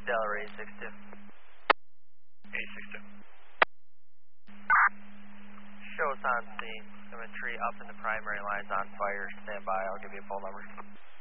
Delaware 862. 862. Show us on scene. Symmetry up in the primary lines on fire. Stand by. I'll give you a poll number.